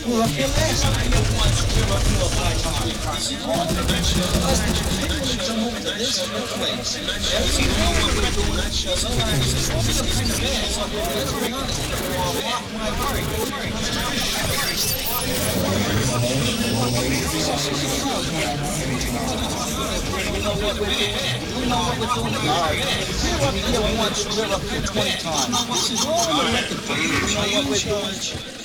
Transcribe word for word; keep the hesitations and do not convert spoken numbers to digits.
were up here last night. We were up here five times. This is all. Plus, did you particularly jump over to this place? Everything what we're doing, sometimes it's all the kind of bad. So what's going on? My hurry, hurry. We know what we're doing. We know what we're doing. All right. We're up here once, we're up here twenty times. This is all on the record. We know what we're doing.